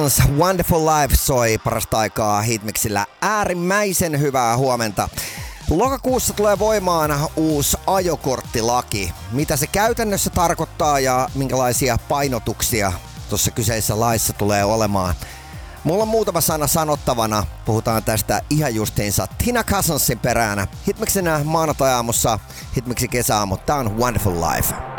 Wonderful Life soi parasta aikaa Hitmixillä. Äärimmäisen hyvää huomenta. Lokakuussa tulee voimaan uusi ajokorttilaki. Mitä se käytännössä tarkoittaa ja minkälaisia painotuksia tuossa kyseisessä laissa tulee olemaan. Mulla on muutama sana sanottavana. Puhutaan tästä ihan justiinsa Tina Cousinsin perään. Hitmixin maanantai-aamussa, Hitmixin kesäaamu. Tää on Wonderful Life.